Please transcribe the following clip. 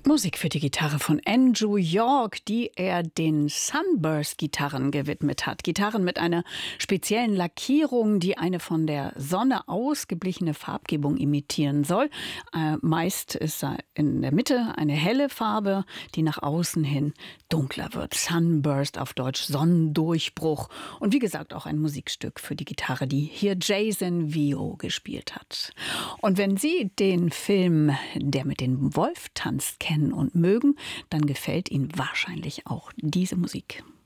Musik für die Gitarre von Andrew York, die er den Sunburst-Gitarren gewidmet hat. Gitarren mit einer speziellen Lackierung, die eine von der Sonne ausgeblichene Farbgebung imitieren soll. Meist ist in der Mitte eine helle Farbe, die nach außen hin dunkler wird. Sunburst auf Deutsch, Sonnendurchbruch. Und wie gesagt auch ein Musikstück für die Gitarre, die hier Jason Vio gespielt hat. Und wenn Sie den Film Der mit dem Wolf tanzt kennen und mögen, dann gefällt Ihnen wahrscheinlich auch diese Musik.